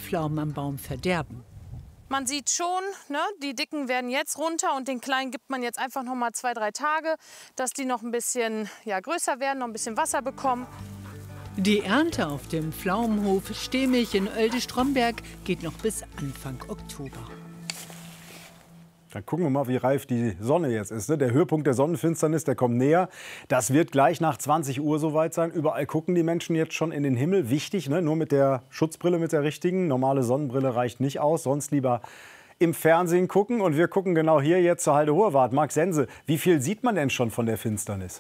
Pflaumen am Baum verderben. Man sieht schon, ne, die dicken werden jetzt runter und den kleinen gibt man jetzt einfach noch mal 2, 3 Tage, dass die noch ein bisschen größer werden, noch ein bisschen Wasser bekommen. Die Ernte auf dem Pflaumenhof Stehmilch in Oelde-Stromberg geht noch bis Anfang Oktober. Dann gucken wir mal, wie reif die Sonne jetzt ist. Der Höhepunkt der Sonnenfinsternis, der kommt näher. Das wird gleich nach 20 Uhr soweit sein. Überall gucken die Menschen jetzt schon in den Himmel. Wichtig, ne? Nur mit der Schutzbrille, mit der richtigen. Normale Sonnenbrille reicht nicht aus. Sonst lieber im Fernsehen gucken. Und wir gucken genau hier jetzt zur Halde Hoherwart. Marc Sense, wie viel sieht man denn schon von der Finsternis?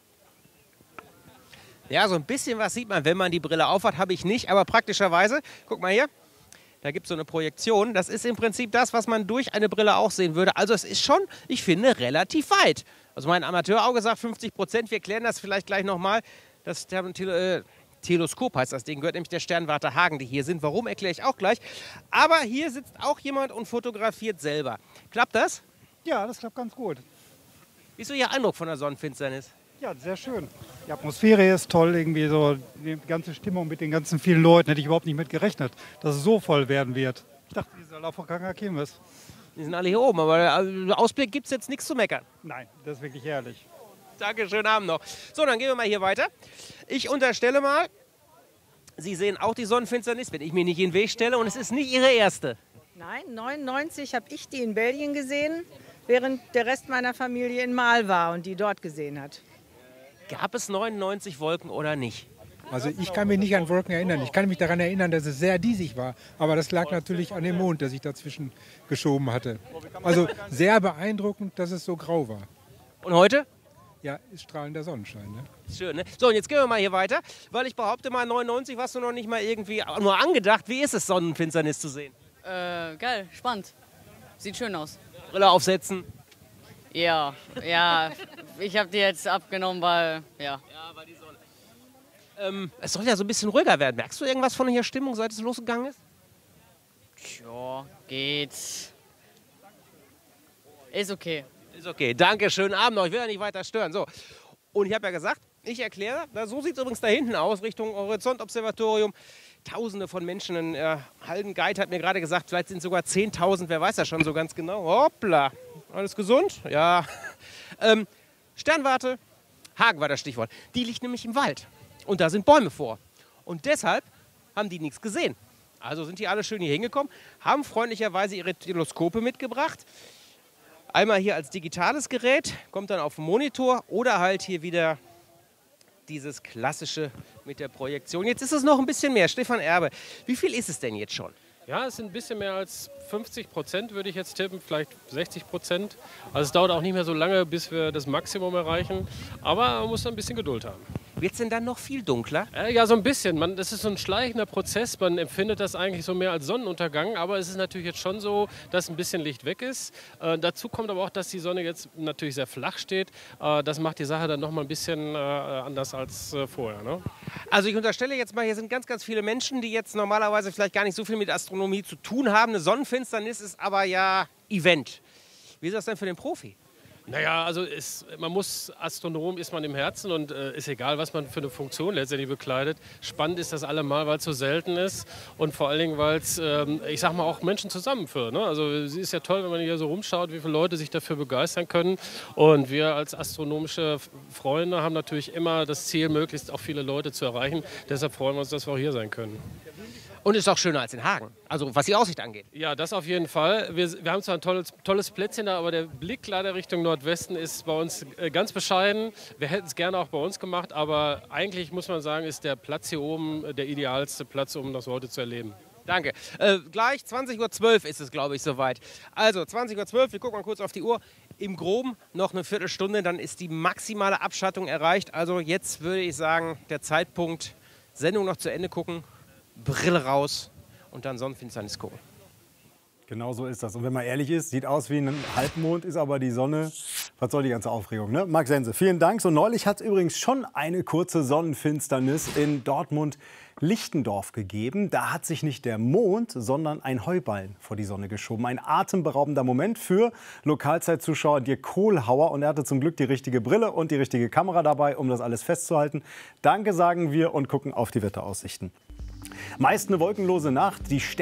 Ja, so ein bisschen was sieht man, wenn man die Brille aufhat. Habe ich nicht, aber praktischerweise, guck mal hier. Da gibt es so eine Projektion. Das ist im Prinzip das, was man durch eine Brille auch sehen würde. Also es ist schon, ich finde, relativ weit. Also mein Amateurauge sagt 50%. Wir klären das vielleicht gleich nochmal. Das Teleskop heißt das Ding, gehört nämlich der Sternwarte Hagen, die hier sind. Warum, erkläre ich auch gleich. Aber hier sitzt auch jemand und fotografiert selber. Klappt das? Ja, das klappt ganz gut. Wie ist so Ihr Eindruck von der Sonnenfinsternis? Ja, sehr schön. Die Atmosphäre ist toll, irgendwie so die ganze Stimmung mit den ganzen vielen Leuten. Hätte ich überhaupt nicht mit gerechnet, dass es so voll werden wird. Ich dachte, die soll auf der Kirmes. Die sind alle hier oben, aber Ausblick gibt es jetzt nichts zu meckern. Nein, das ist wirklich herrlich. Danke, schönen Abend noch. So, dann gehen wir mal hier weiter. Ich unterstelle mal, Sie sehen auch die Sonnenfinsternis, wenn ich mir nicht in den Weg stelle. Und es ist nicht Ihre erste. Nein, 99 habe ich die in Belgien gesehen, während der Rest meiner Familie in Mahl war und die dort gesehen hat. Gab es 99 Wolken oder nicht? Also ich kann mich nicht an Wolken erinnern. Ich kann mich daran erinnern, dass es sehr diesig war. Aber das lag natürlich an dem Mond, der sich dazwischen geschoben hatte. Also sehr beeindruckend, dass es so grau war. Und heute? Ja, ist strahlender Sonnenschein. Ne? Schön, ne? So, und jetzt gehen wir mal hier weiter. Weil ich behaupte mal, 99 warst du noch nicht mal irgendwie nur angedacht. Wie ist es, Sonnenfinsternis zu sehen? Geil, spannend. Sieht schön aus. Brille aufsetzen. Ja, ich habe die jetzt abgenommen, weil, ja. Ja, weil die Sonne. Es soll ja so ein bisschen ruhiger werden. Merkst du irgendwas von der Stimmung, seit es losgegangen ist? Ja, geht. Ist okay. Ist okay. Danke, schönen Abend noch. Ich will ja nicht weiter stören. So. Und ich habe ja gesagt, ich erkläre, so sieht es übrigens da hinten aus, Richtung Horizontobservatorium. Tausende von Menschen. Halden Guide hat mir gerade gesagt, vielleicht sind es sogar 10.000, wer weiß das schon so ganz genau. Hoppla. Alles gesund? Ja. Sternwarte, Hagen war das Stichwort. Die liegt nämlich im Wald. Und da sind Bäume vor. Und deshalb haben die nichts gesehen. Also sind die alle schön hier hingekommen, haben freundlicherweise ihre Teleskope mitgebracht. Einmal hier als digitales Gerät, kommt dann auf den Monitor oder halt hier wieder dieses klassische mit der Projektion. Jetzt ist es noch ein bisschen mehr. Stefan Erbe, wie viel ist es denn jetzt schon? Ja, es sind ein bisschen mehr als 50%, würde ich jetzt tippen, vielleicht 60%. Also es dauert auch nicht mehr so lange, bis wir das Maximum erreichen. Aber man muss ein bisschen Geduld haben. Wird es denn dann noch viel dunkler? Ja, so ein bisschen. Das ist so ein schleichender Prozess. Man empfindet das eigentlich so mehr als Sonnenuntergang. Aber es ist natürlich jetzt schon so, dass ein bisschen Licht weg ist. Dazu kommt aber auch, dass die Sonne jetzt natürlich sehr flach steht. Das macht die Sache dann noch mal ein bisschen anders als vorher. Ne? Also ich unterstelle jetzt mal, hier sind ganz, ganz viele Menschen, die jetzt normalerweise vielleicht gar nicht so viel mit Astronomie zu tun haben. Eine Sonnenfinsternis ist aber ja Event. Wie ist das denn für den Profi? Naja, also man muss, Astronom ist man im Herzen und ist egal, was man für eine Funktion letztendlich bekleidet. Spannend ist das allemal, weil es so selten ist und vor allen Dingen, weil es, ich sag mal, auch Menschen zusammenführt. Ne? Also es ist ja toll, wenn man hier so rumschaut, wie viele Leute sich dafür begeistern können. Und wir als astronomische Freunde haben natürlich immer das Ziel, möglichst auch viele Leute zu erreichen. Deshalb freuen wir uns, dass wir auch hier sein können. Und ist auch schöner als in Hagen, also was die Aussicht angeht. Ja, das auf jeden Fall. Wir haben zwar ein tolles Plätzchen da, aber der Blick leider Richtung Nordwesten ist bei uns ganz bescheiden. Wir hätten es gerne auch bei uns gemacht, aber eigentlich muss man sagen, ist der Platz hier oben der idealste Platz, um das heute zu erleben. Danke. Gleich 20.12 Uhr ist es, glaube ich, soweit. Also 20.12 Uhr, wir gucken mal kurz auf die Uhr. Im Groben noch eine Viertelstunde, dann ist die maximale Abschattung erreicht. Also jetzt würde ich sagen, der Zeitpunkt, Sendung noch zu Ende gucken. Brille raus und dann Sonnenfinsternis gucken. Genau so ist das. Und wenn man ehrlich ist, sieht aus wie ein Halbmond, ist aber die Sonne. Was soll die ganze Aufregung, ne? Marc Sense, vielen Dank. So neulich hat es übrigens schon eine kurze Sonnenfinsternis in Dortmund-Lichtendorf gegeben. Da hat sich nicht der Mond, sondern ein Heuballen vor die Sonne geschoben. Ein atemberaubender Moment für Lokalzeitzuschauer Dirk Kohlhauer. Und er hatte zum Glück die richtige Brille und die richtige Kamera dabei, um das alles festzuhalten. Danke sagen wir und gucken auf die Wetteraussichten. Meist eine wolkenlose Nacht. Die